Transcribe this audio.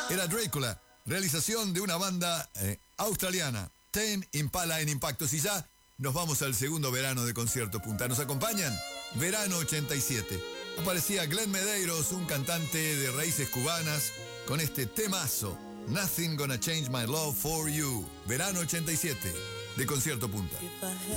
Era Dracula, realización de una banda australiana, Tame Impala en Impactos. Y ya nos vamos al segundo verano de Concierto Punta. ¿Nos acompañan? Verano 87. Aparecía Glenn Medeiros, un cantante de raíces cubanas, con este temazo, Nothing Gonna Change My Love For You. Verano 87 de Concierto Punta. If I